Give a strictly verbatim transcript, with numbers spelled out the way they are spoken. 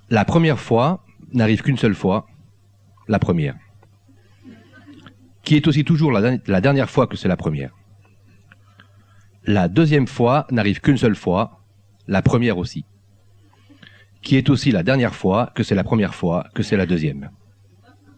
La première fois n'arrive qu'une seule fois, la première. Qui est aussi toujours la, la dernière fois que c'est la première. La deuxième fois n'arrive qu'une seule fois, la première aussi. Qui est aussi la dernière fois que c'est la première fois que c'est la deuxième.